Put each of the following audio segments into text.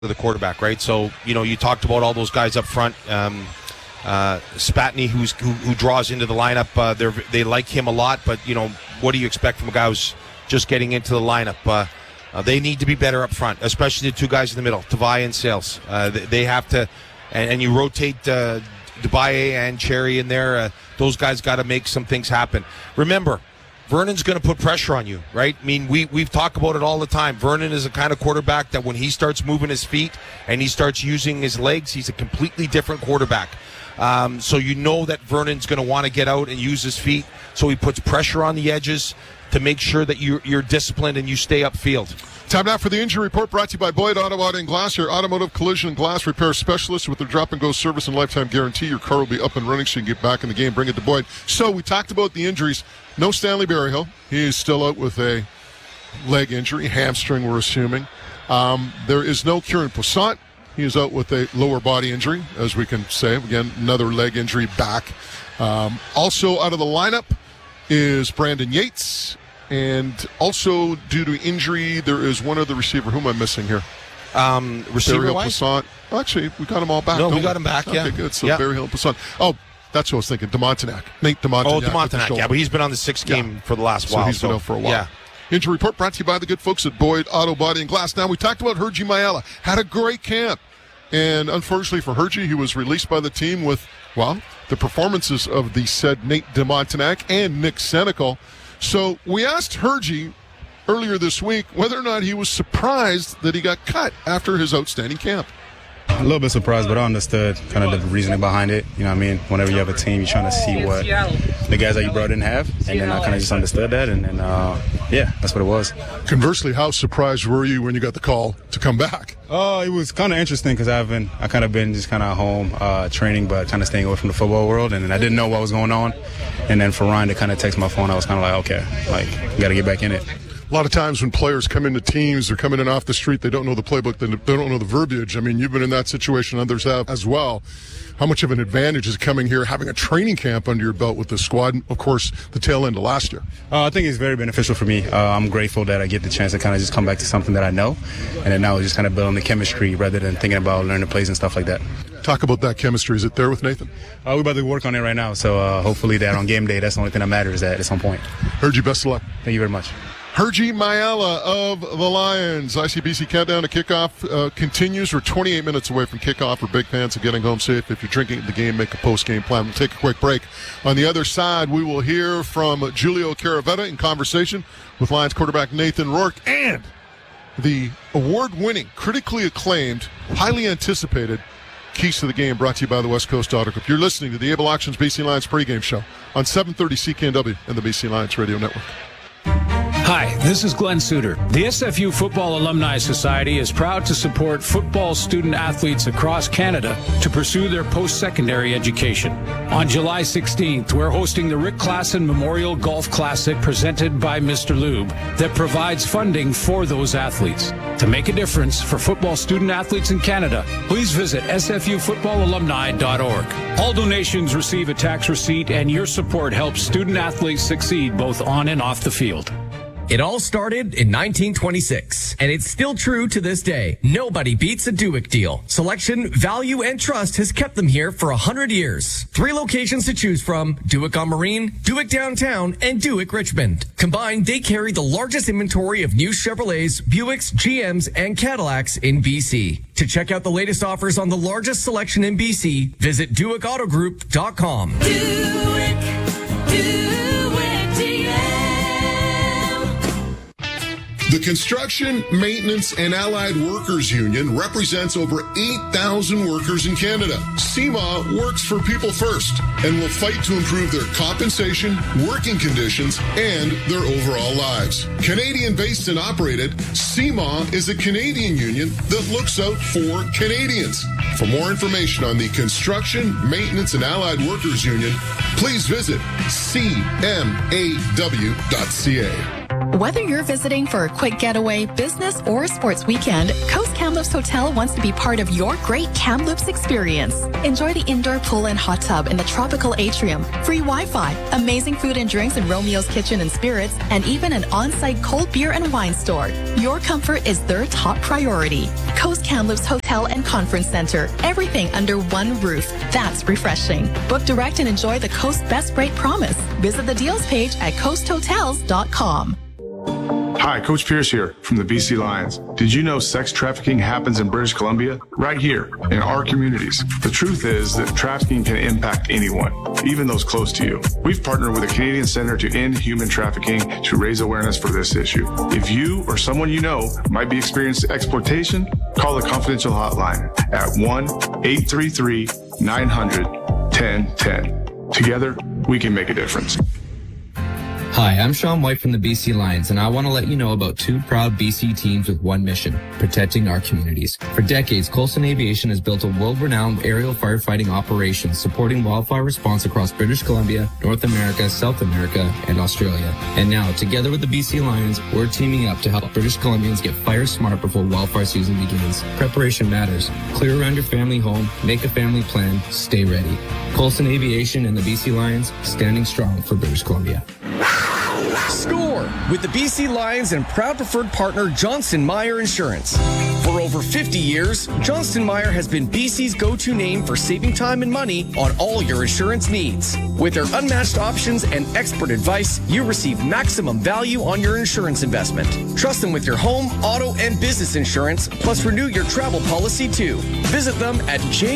the quarterback, right? So, you talked about all those guys up front. Spatney, who draws into the lineup, they like him a lot, but, what do you expect from a guy who's just getting into the lineup? They need to be better up front, especially the two guys in the middle, Tavai and Sales. They have to, and you rotate Dubaye and Cherry in there. Those guys got to make some things happen. Remember, Vernon's going to put pressure on you, right? I mean, we've talked about it all the time. Vernon is a kind of quarterback that when he starts moving his feet and he starts using his legs, he's a completely different quarterback. So that Vernon's going to want to get out and use his feet. So he puts pressure on the edges to make sure that you're disciplined and you stay upfield. Time now for the injury report, brought to you by Boyd Auto Body and Glass, your automotive collision and glass repair specialist with their drop-and-go service and lifetime guarantee. Your car will be up and running so you can get back in the game. Bring it to Boyd. So we talked about the injuries. No Stanley Berryhill. He is still out with a leg injury, hamstring we're assuming. There is no Kieran Poissant. He is out with a lower body injury, as we can say. Again, another leg injury back. Also out of the lineup is Brandon Yates. And also, due to injury, there is one other receiver. Who am I missing here? Receiver-wise? Actually, we got him all back. No, we got him back, yeah. Okay, good. So, Berryhill and Poissant. Oh, that's what I was thinking. DeMontignac. Nate DeMontignac. Oh, DeMontignac, yeah. But he's been on the sixth game for the last while. So he's been out for a while. Yeah. Injury report brought to you by the good folks at Boyd Auto Body and Glass. Now, we talked about Hergy Mayala. Had a great camp. And unfortunately for Hergy, he was released by the team with, the performances of the said Nate DeMontignac and Nick Senecal. So we asked Hergy earlier this week whether or not he was surprised that he got cut after his outstanding camp. A little bit surprised, but I understood kind of the reasoning behind it. You know what I mean? Whenever you have a team, you're trying to see what the guys that you brought in have. And then I kind of just understood that. And that's what it was. Conversely, how surprised were you when you got the call to come back? It was kind of interesting because I kind of been just kind of home training, but kind of staying away from the football world. And I didn't know what was going on. And then for Ryan to kind of text my phone, I was kind of like, okay, got to get back in it. A lot of times when players come into teams, they're coming in off the street, they don't know the playbook, they don't know the verbiage. I mean, you've been in that situation, others have as well. How much of an advantage is coming here, having a training camp under your belt with the squad, and of course, the tail end of last year? I think it's very beneficial for me. I'm grateful that I get the chance to kind of just come back to something that I know, and then now just kind of building the chemistry rather than thinking about learning plays and stuff like that. Talk about that chemistry. Is it there with Nathan? We're about to work on it right now, so hopefully that on game day, that's the only thing that matters at some point. Hergy, best of luck. Thank you very much. Hergy Mayala of the Lions. ICBC countdown to kickoff continues. We're 28 minutes away from kickoff. We're big fans of getting home safe. If you're drinking at the game, make a post-game plan. We'll take a quick break. On the other side, we will hear from Julio Caravetta in conversation with Lions quarterback Nathan Rourke and the award-winning, critically acclaimed, highly anticipated Keys to the Game, brought to you by the West Coast Auto Group. You're listening to the Able Auctions BC Lions pregame show on 730 CKNW and the BC Lions Radio Network. Hi, this is Glenn Suter. The SFU Football Alumni Society is proud to support football student athletes across Canada to pursue their post-secondary education. On July 16th, we're hosting the Rick Klassen Memorial Golf Classic presented by Mr. Lube that provides funding for those athletes. To make a difference for football student athletes in Canada, please visit sfufootballalumni.org. All donations receive a tax receipt, and your support helps student athletes succeed both on and off the field. It all started in 1926, and it's still true to this day. Nobody beats a Duick deal. Selection, value, and trust has kept them here for 100 years. 3 locations to choose from: Duick on Marine, Duick Downtown, and Duick Richmond. Combined, they carry the largest inventory of new Chevrolets, Buicks, GMs, and Cadillacs in BC. To check out the latest offers on the largest selection in BC, visit DuickAutoGroup.com. The Construction, Maintenance, and Allied Workers Union represents over 8,000 workers in Canada. CMA works for people first and will fight to improve their compensation, working conditions, and their overall lives. Canadian-based and operated, CMA is a Canadian union that looks out for Canadians. For more information on the Construction, Maintenance, and Allied Workers Union, please visit cmaw.ca. Whether you're visiting for a quick getaway, business, or sports weekend, Coast Kamloops Hotel wants to be part of your great Kamloops experience. Enjoy the indoor pool and hot tub in the tropical atrium, free Wi-Fi, amazing food and drinks in Romeo's Kitchen and Spirits, and even an on-site cold beer and wine store. Your comfort is their top priority. Coast Kamloops Hotel and Conference Center. Everything under one roof. That's refreshing. Book direct and enjoy the Coast Best Rate Promise. Visit the deals page at coasthotels.com. Hi, Coach Pierce here from the BC Lions. Did you know sex trafficking happens in British Columbia? Right here, in our communities. The truth is that trafficking can impact anyone, even those close to you. We've partnered with the Canadian Centre to End Human Trafficking to raise awareness for this issue. If you or someone you know might be experiencing exploitation, call the confidential hotline at 1-833-900-1010. Together, we can make a difference. Hi, I'm Sean White from the BC Lions, and I want to let you know about two proud BC teams with one mission, protecting our communities. For decades, Coulson Aviation has built a world-renowned aerial firefighting operation supporting wildfire response across British Columbia, North America, South America, and Australia. And now, together with the BC Lions, we're teaming up to help British Columbians get fire smart before wildfire season begins. Preparation matters. Clear around your family home, make a family plan, stay ready. Coulson Aviation and the BC Lions, standing strong for British Columbia. Score with the BC Lions and proud preferred partner Johnston Meyer Insurance. For over 50 years, Johnston Meyer has been BC's go-to name for saving time and money on all your insurance needs. With their unmatched options and expert advice, you receive maximum value on your insurance investment. Trust them with your home, auto, and business insurance, plus renew your travel policy too. Visit them at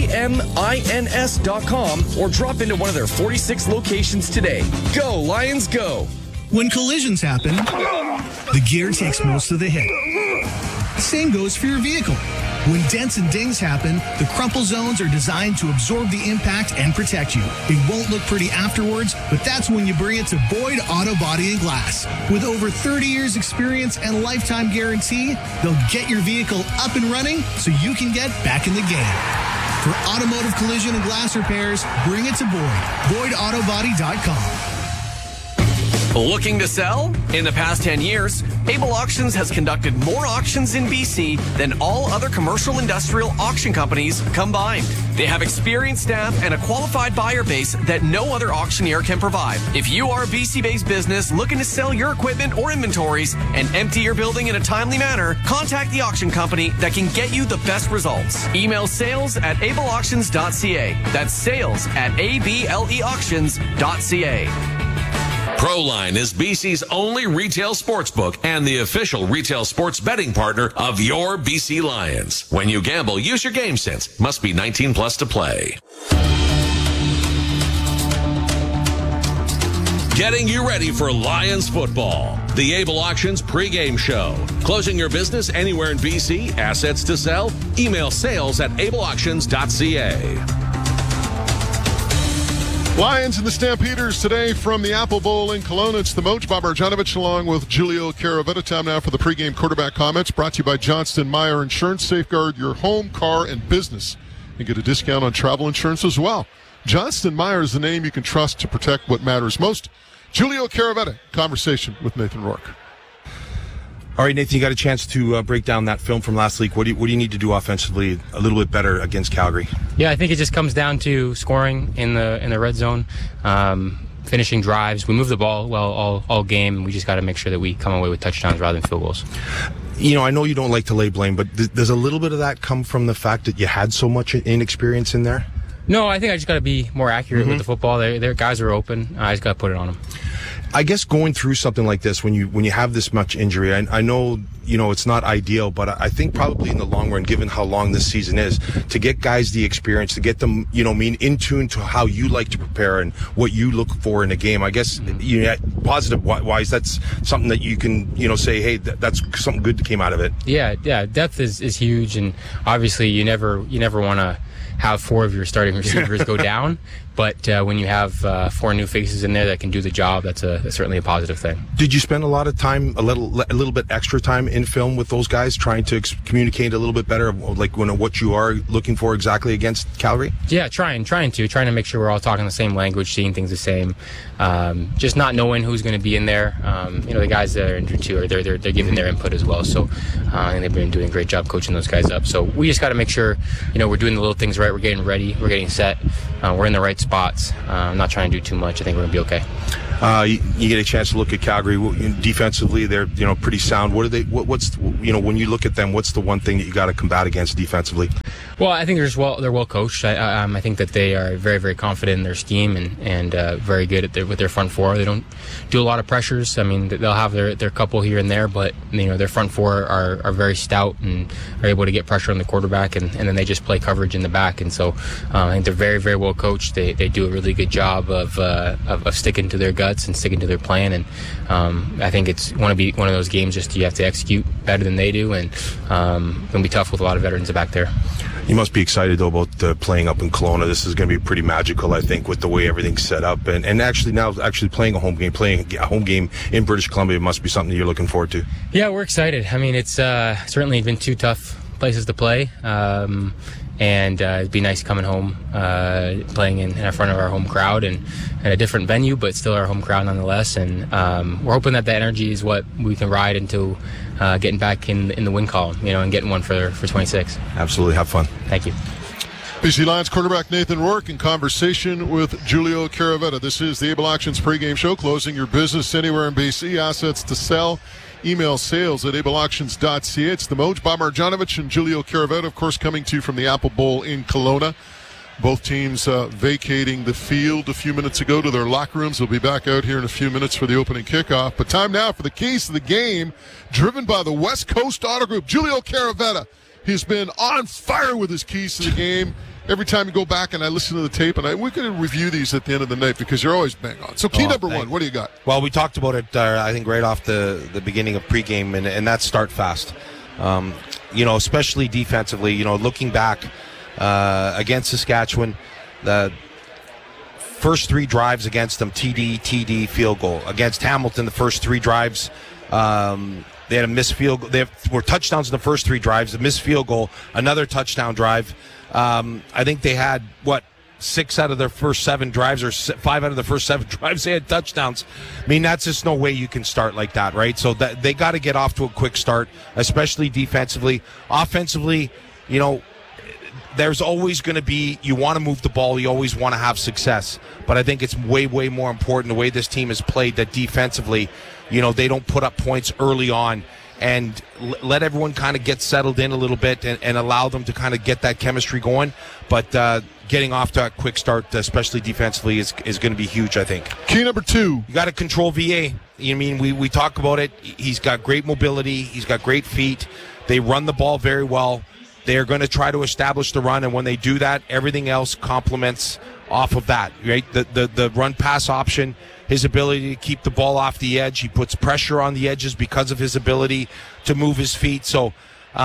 jmins.com or drop into one of their 46 locations today. Go, Lions, go! When collisions happen, the gear takes most of the hit. Same goes for your vehicle. When dents and dings happen, the crumple zones are designed to absorb the impact and protect you. It won't look pretty afterwards, but that's when you bring it to Boyd Auto Body and Glass. With over 30 years experience and lifetime guarantee, they'll get your vehicle up and running so you can get back in the game. For automotive collision and glass repairs, bring it to Boyd. BoydAutoBody.com. Looking to sell? In the past 10 years, Able Auctions has conducted more auctions in BC than all other commercial industrial auction companies combined. They have experienced staff and a qualified buyer base that no other auctioneer can provide. If you are a BC-based business looking to sell your equipment or inventories and empty your building in a timely manner, contact the auction company that can get you the best results. Email sales@ableauctions.ca. That's sales@ableauctions.ca. Proline is BC's only retail sportsbook and the official retail sports betting partner of your BC Lions. When you gamble, use your game sense. Must be 19 plus to play. Getting you ready for Lions football. The Able Auctions pregame show. Closing your business anywhere in BC, assets to sell? Email sales@ableauctions.ca. Lions and the Stampeders today from the Apple Bowl in Kelowna. It's the Moj Babarjanovic along with Julio Caravetta. Time now for the pregame quarterback comments brought to you by Johnston Meyer Insurance. Safeguard your home, car, and business and get a discount on travel insurance as well. Johnston Meyer is the name you can trust to protect what matters most. Julio Caravetta, conversation with Nathan Rourke. All right, Nathan, you got a chance to break down that film from last week. What do you need to do offensively a little bit better against Calgary? Yeah, I think it just comes down to scoring in the red zone, finishing drives. We move the ball well all game, and we just got to make sure that we come away with touchdowns rather than field goals. You know, I know you don't like to lay blame, but does a little bit of that come from the fact that you had so much inexperience in there? No, I think I just got to be more accurate with the football. Their guys are open. I just got to put it on them. I guess going through something like this, when you have this much injury, I know, you know, it's not ideal, but I think probably in the long run, given how long this season is, to get guys the experience, to get them, you know, in tune to how you like to prepare and what you look for in a game. I guess, you know, positive wise, that's something that you can, you know, say, hey, that's something good that came out of it. Yeah, depth is huge, and obviously you never want to have four of your starting receivers go down, but when you have four new faces in there that can do the job, that's a certainly a positive thing. Did you spend a lot of time, a little bit extra time in film with those guys, trying to communicate a little bit better, like what you are looking for exactly against Calgary? Yeah, trying to make sure we're all talking the same language, seeing things the same. Just not knowing who's going to be in there. The guys that are injured too, they're giving their input as well. So I think they've been doing a great job coaching those guys up. So we just got to make sure, we're doing the little things right. We're getting ready. We're getting set. We're in the right spots. I'm not trying to do too much. I think we're going to be okay. You get a chance to look at Calgary defensively. They're pretty sound. What are they? What's when you look at them, what's the one thing that you got to combat against defensively? Well, I think they're well coached. I think that they are very, very confident in their scheme and very good at with their front four. They don't do a lot of pressures. I mean, they'll have their couple here and there, but their front four are very stout and are able to get pressure on the quarterback, and then they just play coverage in the back. And so I think they're very, very well coached. They do a really good job of sticking to their guts and sticking to their plan. And I think it's going to be one of those games just you have to execute better than they do, and it's going to be tough with a lot of veterans back there. You must be excited, though, about playing up in Kelowna. This is going to be pretty magical, I think, with the way everything's set up. And actually playing a home game in British Columbia must be something you're looking forward to. Yeah, we're excited. I mean, it's certainly been 2 tough places to play. And it'd be nice coming home, playing in front of our home crowd and a different venue, but still our home crowd nonetheless. And we're hoping that energy is what we can ride into getting back in the win column, and getting one for 26. Absolutely. Have fun. Thank you. BC Lions quarterback Nathan Rourke in conversation with Julio Caravetta. This is the Able Auctions pregame show, closing your business anywhere in BC. Assets to sell. Email sales at ableauctions.ca. It's the Moj, Bob Marjanovic and Julio Caravetta, of course, coming to you from the Apple Bowl in Kelowna. Both teams vacating the field a few minutes ago to their locker rooms. They'll be back out here in a few minutes for the opening kickoff. But time now for the keys to the game, driven by the West Coast Auto Group. Julio Caravetta, he's been on fire with his keys to the game. Every time you go back and I listen to the tape, and we're going to review these at the end of the night because you're always bang on. So key number one, what do you got? Well, we talked about it, I think, right off the beginning of pregame, and that's start fast. Especially defensively, looking back against Saskatchewan, the first 3 drives against them, TD, field goal. Against Hamilton, the first 3 drives, they had a missed field goal. They were touchdowns in the first 3 drives, a missed field goal, another touchdown drive. I think they had, 6 out of their first 7 drives, or 5 out of the first 7 drives, they had touchdowns. I mean, that's just no way you can start like that, right? So they got to get off to a quick start, especially defensively. Offensively, there's always going to be, you want to move the ball, you always want to have success. But I think it's way, way more important the way this team has played, that defensively, they don't put up points early on, and let everyone kind of get settled in a little bit and allow them to kind of get that chemistry going. But getting off to a quick start, especially defensively, is going to be huge, I think. Key number 2. You got to control VA. We talk about it. He's got great mobility. He's got great feet. They run the ball very well. They're going to try to establish the run, and when they do that, everything else complements off of that, right? The run-pass option, his ability to keep the ball off the edge. He puts pressure on the edges because of his ability to move his feet. So,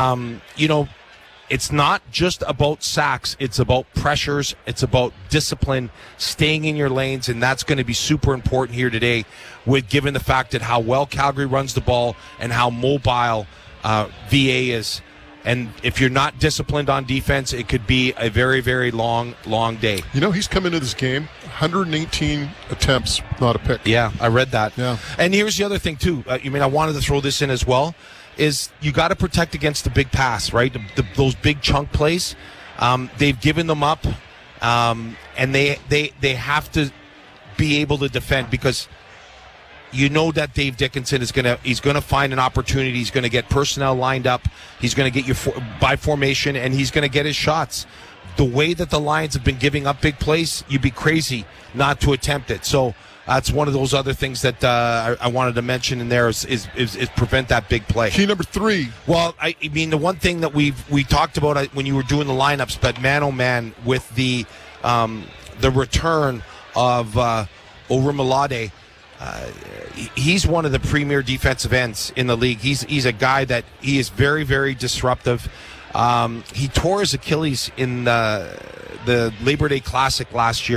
it's not just about sacks. It's about pressures. It's about discipline, staying in your lanes, and that's going to be super important here today, given the fact that how well Calgary runs the ball and how mobile VA is. And if you're not disciplined on defense, it could be a very, very long day. He's come into this game, 118 attempts, not a pick. Yeah, I read that. Yeah. And here's the other thing, too. I wanted to throw this in as well, is you got to protect against the big pass, right? Those big chunk plays. They've given them up, and they have to be able to defend, because that Dave Dickinson he's going to find an opportunity. He's going to get personnel lined up. He's going to get you by formation, and he's going to get his shots. The way that the Lions have been giving up big plays, you'd be crazy not to attempt it. So that's one of those other things that I wanted to mention in there is prevent that big play. Key number 3. Well, the one thing that we talked about when you were doing the lineups, but man, oh man, with the return of Orumalade. He's one of the premier defensive ends in the league. He's a guy that he is very, very disruptive. He tore his Achilles in the Labor Day Classic last year,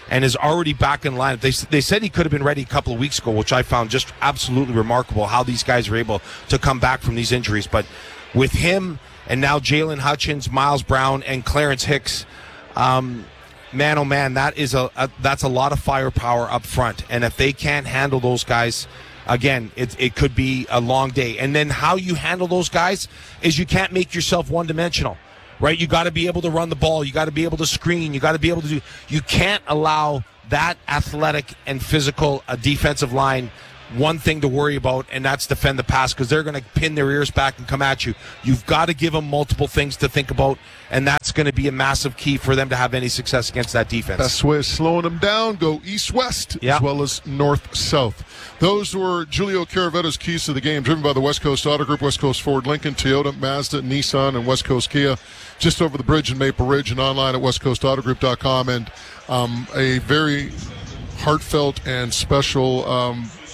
and is already back in line. They said he could have been ready a couple of weeks ago, which I found just absolutely remarkable how these guys are able to come back from these injuries. But with him and now Jalen Hutchins, Miles Brown, and Clarence Hicks, man, oh man, that's a lot of firepower up front. And if they can't handle those guys, again, it could be a long day. And then how you handle those guys is you can't make yourself one-dimensional, right? You got to be able to run the ball. You got to be able to screen. You got to be able to do. You can't allow that athletic and physical defensive line one thing to worry about, and that's defend the pass, because they're going to pin their ears back and come at you. You've got to give them multiple things to think about, and that's going to be a massive key for them to have any success against that defense. Best way of slowing them down, go east-west as well as north-south. Those were Julio Caravetta's keys to the game, driven by the West Coast Auto Group, West Coast Ford, Lincoln, Toyota, Mazda, Nissan, and West Coast Kia, just over the bridge in Maple Ridge, and online at westcoastautogroup.com. And a very heartfelt and special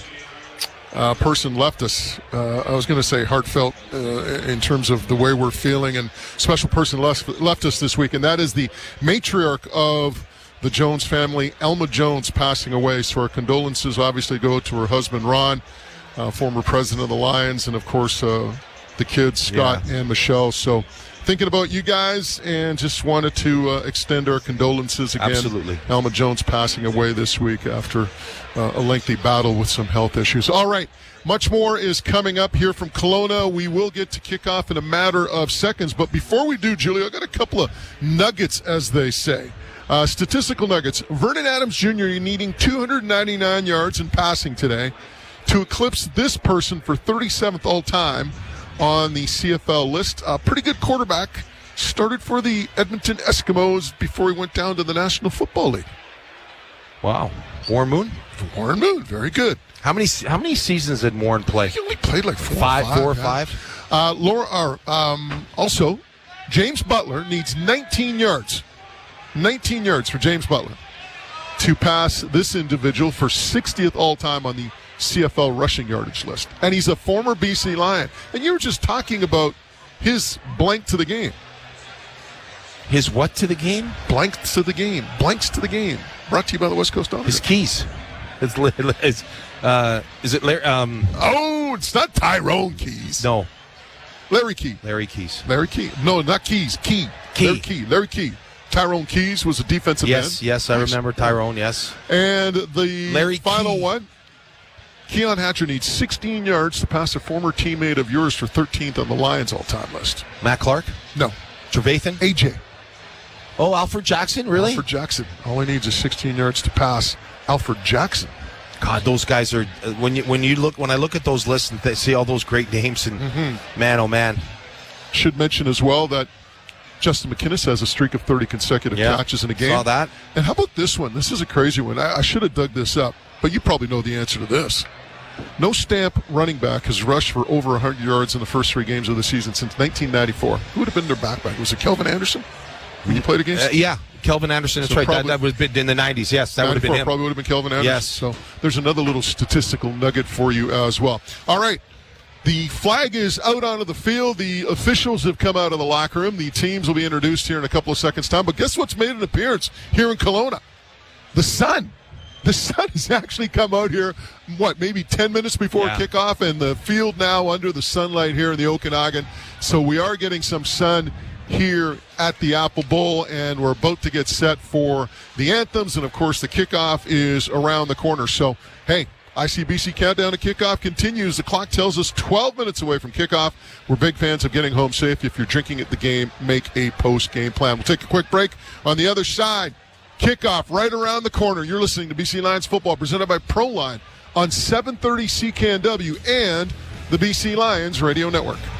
person left us. I was going to say heartfelt in terms of the way we're feeling, and special person left us this week, and that is the matriarch of the Jones family, Elma Jones, passing away. So our condolences obviously go to her husband, Ron, former president of the Lions, and of course the kids, Scott and Michelle. So thinking about you guys, and just wanted to extend our condolences again. Absolutely. Elma Jones passing away this week after a lengthy battle with some health issues. All right, much more is coming up here from Kelowna. We will get to kickoff in a matter of seconds, but before we do, Julio, I got a couple of nuggets, as they say. Statistical nuggets. Vernon Adams Jr. needing 299 yards in passing today to eclipse this person for 37th all-time on the CFL list. A pretty good quarterback. Started for the Edmonton Eskimos before he went down to the National Football League. Wow. Warren Moon? Warren Moon, very good. How many seasons did Warren play? He only played like four or five. Also, James Butler needs 19 yards. 19 yards for James Butler to pass this individual for 60th all-time on the CFL rushing yardage list. And he's a former BC Lion. And you were just talking about his blank to the game. His what to the game? Blank to the game. Blanks to the game. Brought to you by the West Coast Auto Group. His keys. Is it Larry? It's not Tyrone Keys. No. Larry Key. Larry Keys. Larry Key. No, not Keys. Key. Larry Key. Larry Key. Tyrone Keys was a defensive end. Yes, I remember Tyrone, yes. And the Larry final Key. one, Keon Hatcher needs 16 yards to pass a former teammate of yours for 13th on the Lions all-time list. Matt Clark? No. Trevathan? AJ. Oh, Alfred Jackson? Really? Alfred Jackson. All he needs is 16 yards to pass Alfred Jackson. God, those guys are when I look at those lists and see all those great names, and man, oh man. Should mention as well that Justin McInnes has a streak of 30 consecutive catches in a game. Saw that. And how about this one? This is a crazy one. I should have dug this up, but you probably know the answer to this. No Stamp running back has rushed for over 100 yards in the first 3 games of the season since 1994. Who would have been their backpack? Was it Kelvin Anderson when you played against? Yeah, Kelvin Anderson. That's right. That would have been in the 90s. Yes, that would have been him. Probably would have been Kelvin Anderson. Yes. So there's another little statistical nugget for you as well. All right. The flag is out onto the field. The officials have come out of the locker room. The teams will be introduced here in a couple of seconds' time. But guess what's made an appearance here in Kelowna? The sun. The sun has actually come out here, maybe 10 minutes before kickoff, and the field now under the sunlight here in the Okanagan. So we are getting some sun here at the Apple Bowl, and we're about to get set for the anthems. And, of course, the kickoff is around the corner. So, hey, ICBC Countdown to Kickoff continues. The clock tells us 12 minutes away from kickoff. We're big fans of getting home safe. If you're drinking at the game, make a post-game plan. We'll take a quick break. On the other side, kickoff right around the corner. You're listening to BC Lions football presented by ProLine on 730 CKNW and the BC Lions Radio Network.